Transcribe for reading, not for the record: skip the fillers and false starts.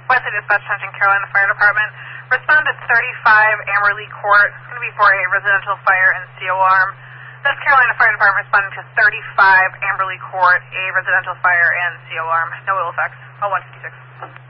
Wesley Dispatch, Huntington, Carolina Fire Department. Respond at 35 Amberley Court. It's going to be for a residential fire and CO alarm. That's Carolina Fire Department responding to 35 Amberley Court, a residential fire and CO alarm. No ill effects. All 156.